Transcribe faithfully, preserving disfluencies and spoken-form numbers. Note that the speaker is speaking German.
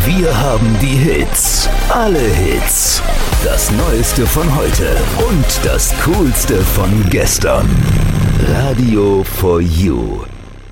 Wir haben die Hits. Alle Hits. Das Neueste von heute und das Coolste von gestern. Radio for You.